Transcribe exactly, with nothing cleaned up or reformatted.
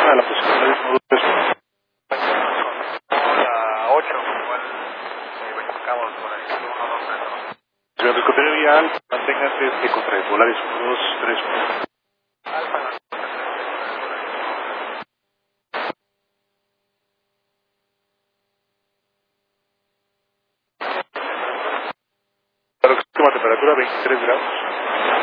a la posición de uno, dos, tres. A ocho, igual eh, verificamos por ahí, uno, dos, tres. Señor del contenido vial, manténgase de contrairpolares uno, dos, tres. Alfa, Próxima temperatura veintitrés grados.